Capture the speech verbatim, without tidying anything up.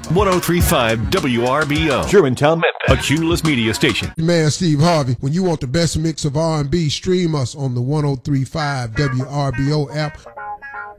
one oh three point five W R B O. Germantown, Memphis. A Cumulus Media Station. Man, Steve Harvey, when you want the best mix of R and B, stream us on the one oh three point five W R B O app